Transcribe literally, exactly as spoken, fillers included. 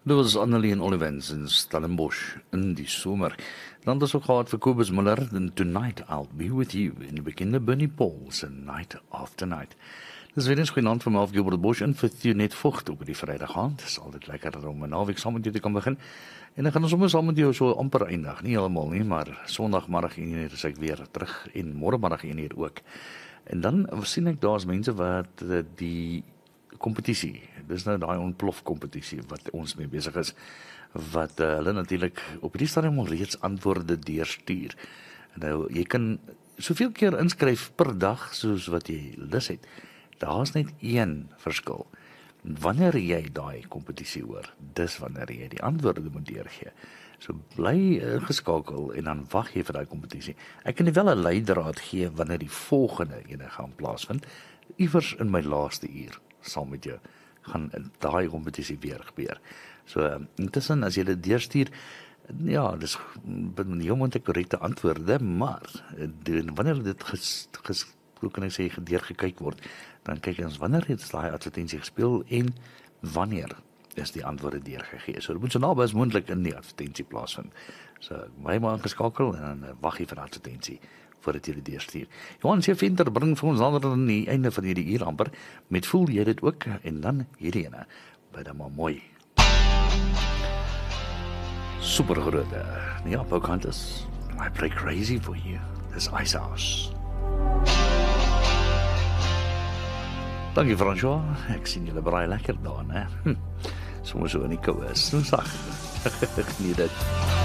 Dit was Annelie en Olivens in Stellenbosch in die somer. Dan het ons ook gehad vir Kobus Muller, en Tonight I'll Be With You, en die bekende Bunny Paul se Night After Night. Dis weer eens goeienaand van my af Gilbert Bosch in vir Theo net vocht op die Vrydag aand. Dis altyd lekker om 'n naweek saam met jou te kan begin. En dan gaan ons sommer saam met jou so amper eindig, nie heeltemal nie, maar Sondagmiddag een uur is ek weer terug en môremiddag een uur ook. En dan sien ek daar's mense wat die kompetisie, dis nou daai ontplof kompetisie wat ons mee besig is, wat uh, hulle natuurlik op die stadium al reeds antwoorde deurstuur. Nou, jy kan soveel keer inskryf per dag soos wat jy lus het. Daar's net een verskil. Wanneer jy daai kompetisie hoor, dis wanneer jy die antwoorde moet deurgee. So bly uh, geskakel en dan wag jy vir daai kompetisie. Ek kan wel 'n leidraad gee wanneer die volgende ene gaan plaasvind, iewers in my laaste uur saam met jou gaan daai kompetisie weer gebeur. So intussen as jy dit deurstuur, ja, dis nie omdat ek korrekte antwoorde, maar wanneer dit ges, ges hoe kan ek sê gedeur gekyk word, dan kyk ons wanneer het daai advertensie gespeel en wanneer is die antwoorde deurgegee. So dit moet so naby as moontlik in die advertensie plaasvind. So my maar ingeskakel en dan uh, wag jy vir die advertensie voordat jy dit deurstuur. Johan C. Venter bring vir ons ander aan die einde van hierdie uur amper, met voel jy dit ook, en dan hierdie ene, by dan maar mooi. Super grote, die Apocalypse is, I play crazy for you, dis Ice House. Dankie François, ek sien julle braai lekker daar, né? Hm. Soms so in die koue is, so sag. Geniet dit.